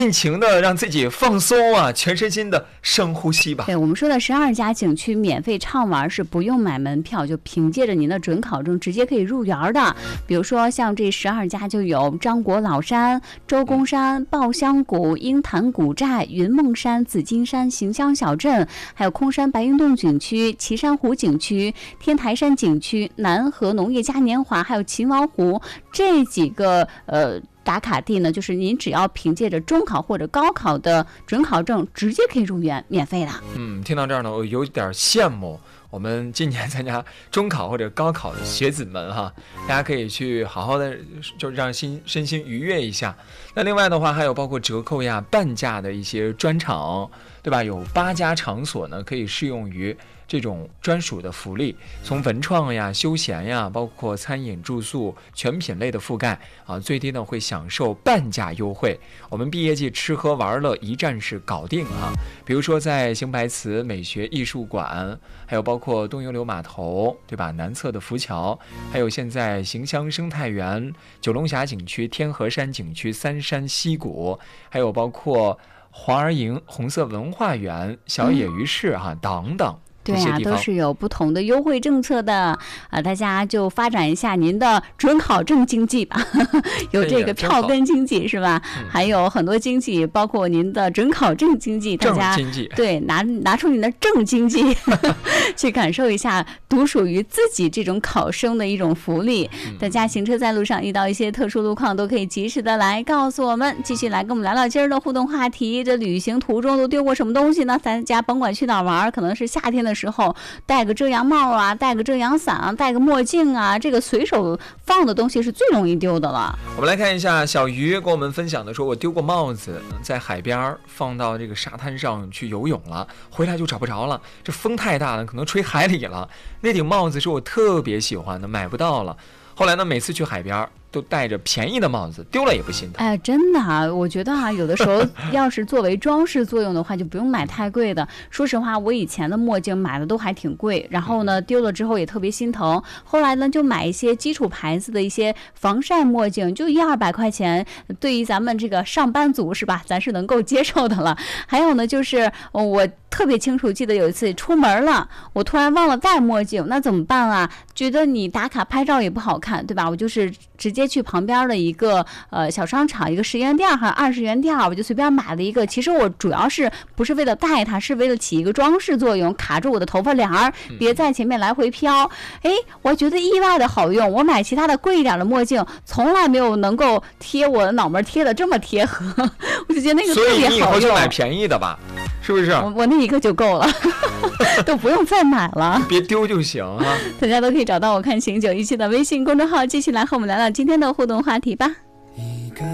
尽情的让自己放松啊，全身心的深呼吸吧。 对，我们说的12家景区免费畅玩是不用买门票，就凭借着您的准考证直接可以入园的。比如说像这12家就有张果老山、周公山、抱香谷、鹰潭古寨、云梦山、紫金山、行香小镇，还有空山白云洞景区、岐山湖景区、天台山景区、南河农业嘉年华，还有秦王湖这几个打卡地呢，就是您只要凭借着中考或者高考的准考证，直接可以入园，免费的。 听到这儿呢，我有点羡慕我们今年参加中考或者高考的学子们哈，大家可以去好好的就让身心愉悦一下。那另外的话，还有包括折扣呀、半价的一些专场，对吧？有8家场所呢，可以适用于这种专属的福利，从文创呀、休闲呀，包括餐饮、住宿全品类的覆盖啊，最低呢会享受半价优惠。我们毕业季吃喝玩乐一站式搞定啊！比如说在邢台祠美学艺术馆，还有包括东游柳码头，对吧？南侧的浮桥，还有现在行香生态园、九龙峡景区、天河山景区、三山溪谷，还有包括黄儿营红色文化园、小野鱼市等等。 对呀，都是有不同的优惠政策的大家就发展一下您的准考证经济吧，有这个票根经济是吧？还有很多经济，包括您的准考证经济，大家对拿出你的正经济去感受一下独属于自己这种考生的一种福利。大家行车在路上遇到一些特殊路况，都可以及时的来告诉我们，继续来跟我们聊聊今儿的互动话题。这旅行途中都丢过什么东西呢？咱家甭管去哪儿玩，可能是夏天的时候戴个遮阳帽啊，戴个遮阳伞啊，戴个墨镜啊，这个随手放的东西是最容易丢的了。 我们来看一下小鱼跟我们分享的说，我丢过帽子，在海边放到这个沙滩上去游泳了，回来就找不着了，这风太大了，可能吹海里了。那顶帽子是我特别喜欢的，买不到了。后来呢，每次去海边都戴着便宜的帽子，丢了也不心疼。 真的我觉得有的时候要是作为装饰作用的话，就不用买太贵的。说实话，我以前的墨镜买的都还挺贵，然后呢丢了之后也特别心疼。后来呢就买一些基础牌子的一些防晒墨镜，就100-200块钱，对于咱们这个上班族是吧，咱是能够接受的了。还有呢就是我特别清楚记得有一次出门了，我突然忘了戴墨镜，那怎么办啊？觉得你打卡拍照也不好看，对吧？我就是直接去旁边的一个小商场，一个10元店还是20元店，我就随便买了一个。其实我主要是不是为了戴它，是为了起一个装饰作用，卡住我的头发帘儿，别在前面来回飘。我觉得意外的好用。我买其他的贵一点的墨镜，从来没有能够贴我的脑门贴的这么贴合，我就觉得那个特别好用。 所以你以后就买便宜的吧，是不是？ 我那一个就够了，都不用再买了， 别丢就行啊！ 大家都可以找到我看行917的微信公众号，继续来和我们聊聊今天的互动话题吧。